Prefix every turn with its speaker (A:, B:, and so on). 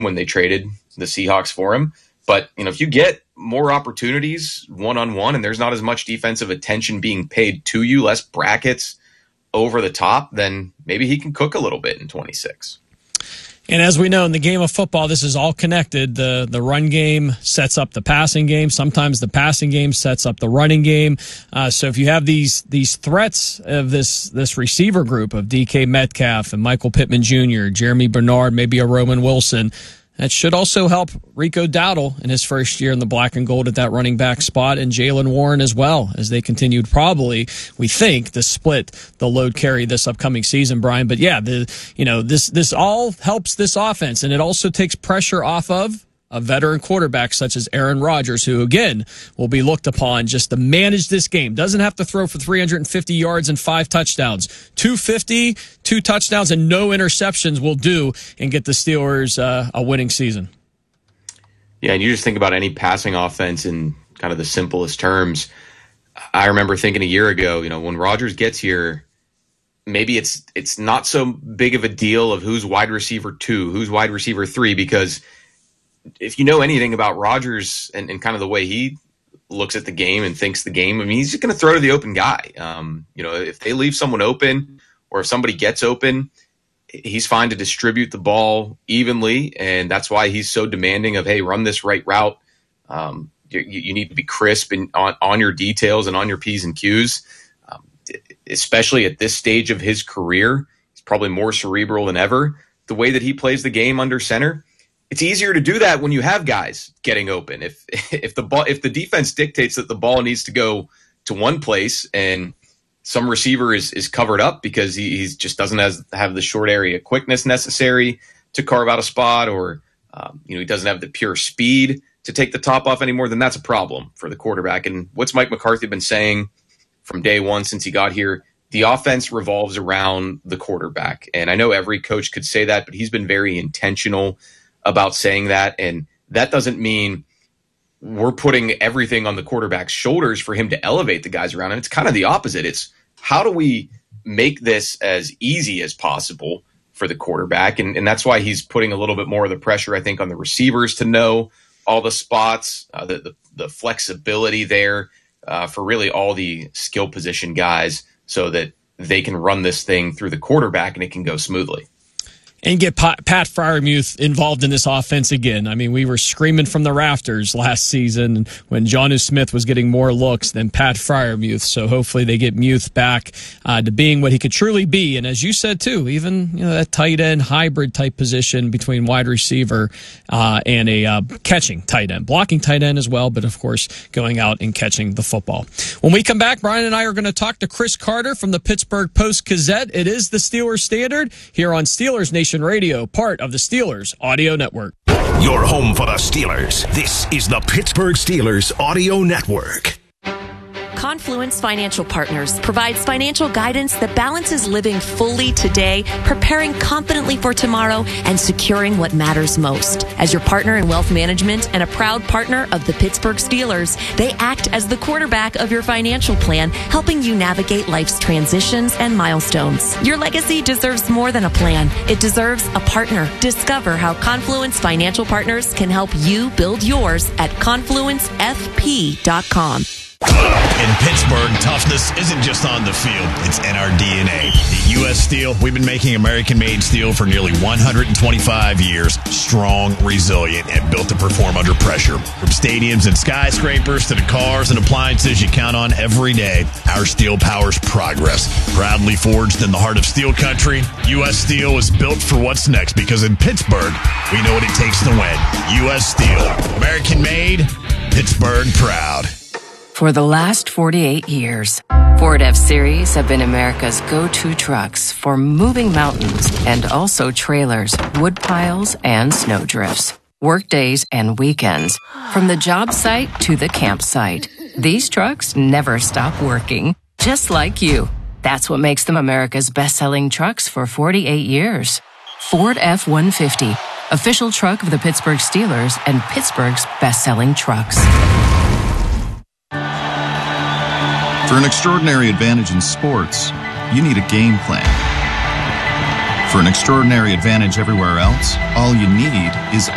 A: when they traded the Seahawks for him. But, if you get more opportunities one-on-one and there's not as much defensive attention being paid to you, less brackets over the top, then maybe he can cook a little bit in 26.
B: And as we know, in the game of football, this is all connected. The run game sets up the passing game. Sometimes the passing game sets up the running game. So if you have these threats of this receiver group of DK Metcalf and Michael Pittman Jr., Jeremy Bernard, maybe a Roman Wilson, that should also help Rico Dowdle in his first year in the black and gold at that running back spot, and Jaylen Warren as well, as they continued probably, we think, to split the load carry this upcoming season, Brian. But yeah, this all helps this offense, and it also takes pressure off of a veteran quarterback such as Aaron Rodgers, who, again, will be looked upon just to manage this game. Doesn't have to throw for 350 yards and 5 touchdowns. 250, 2 touchdowns, and no interceptions will do and get the Steelers a winning season.
A: Yeah, and you just think about any passing offense in kind of the simplest terms. I remember thinking a year ago, when Rodgers gets here, maybe it's not so big of a deal of who's wide receiver 2, who's wide receiver 3, because if you know anything about Rodgers and kind of the way he looks at the game and thinks the game, he's just going to throw to the open guy. If they leave someone open or if somebody gets open, he's fine to distribute the ball evenly. And that's why he's so demanding of, hey, run this right route. You need to be crisp on your details and on your P's and Q's, especially at this stage of his career. He's probably more cerebral than ever. The way that he plays the game under center, it's easier to do that when you have guys getting open. If the defense dictates that the ball needs to go to one place and some receiver is covered up because he just doesn't have the short area quickness necessary to carve out a spot, or he doesn't have the pure speed to take the top off anymore, then that's a problem for the quarterback. And what's Mike McCarthy been saying from day one since he got here? The offense revolves around the quarterback. And I know every coach could say that, but he's been very intentional about saying that. And that doesn't mean we're putting everything on the quarterback's shoulders for him to elevate the guys around him. It's kind of the opposite. It's how do we make this as easy as possible for the quarterback? And that's why he's putting a little bit more of the pressure, I think, on the receivers to know all the spots, the flexibility there for really all the skill position guys so that they can run this thing through the quarterback and it can go smoothly.
B: And get Pat Freiermuth involved in this offense again. I mean, we were screaming from the rafters last season when Jonnu Smith was getting more looks than Pat Freiermuth. So hopefully they get Muth back to being what he could truly be. And as you said, too, even that tight end hybrid type position between wide receiver and a catching tight end. Blocking tight end as well, but of course going out and catching the football. When we come back, Brian and I are going to talk to Chris Carter from the Pittsburgh Post-Gazette. It is the Steelers Standard here on Steelers Nation Radio, part of the Steelers Audio Network.
C: Your home for the Steelers. This is the Pittsburgh Steelers Audio Network.
D: Confluence Financial Partners provides financial guidance that balances living fully today, preparing confidently for tomorrow, and securing what matters most. As your partner in wealth management and a proud partner of the Pittsburgh Steelers, they act as the quarterback of your financial plan, helping you navigate life's transitions and milestones. Your legacy deserves more than a plan. It deserves a partner. Discover how Confluence Financial Partners can help you build yours at confluencefp.com.
E: In Pittsburgh, toughness isn't just on the field, it's in our DNA. At U.S. Steel, we've been making American-made steel for nearly 125 years, strong, resilient, and built to perform under pressure. From stadiums and skyscrapers to the cars and appliances you count on every day, our steel powers progress. Proudly forged in the heart of steel country, U.S. Steel is built for what's next, because in Pittsburgh, we know what it takes to win. U.S. Steel, American-made, Pittsburgh proud.
F: For the last 48 years, Ford F-Series have been America's go-to trucks for moving mountains and also trailers, wood piles, and snow drifts. Workdays and weekends, from the job site to the campsite. These trucks never stop working, just like you. That's what makes them America's best-selling trucks for 48 years. Ford F-150, official truck of the Pittsburgh Steelers and Pittsburgh's best-selling trucks.
G: For an extraordinary advantage in sports, you need a game plan. For an extraordinary advantage everywhere else, all you need is